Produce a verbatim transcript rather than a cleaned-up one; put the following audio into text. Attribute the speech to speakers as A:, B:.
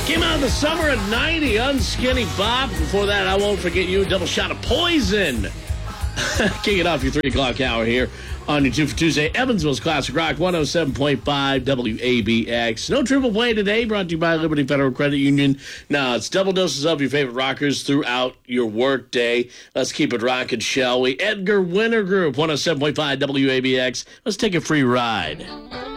A: Came out in the summer of ninety, Unskinny Bob. Before that, I Won't Forget You, Double Shot of Poison. Kicking off your three o'clock hour here on your two for Tuesday. Evansville's Classic Rock, one oh seven point five W A B X. No triple play today, brought to you by Liberty Federal Credit Union. Now, it's double doses of your favorite rockers throughout your work day. Let's keep it rocking, shall we? Edgar Winter Group, one oh seven point five W A B X. Let's take a free ride.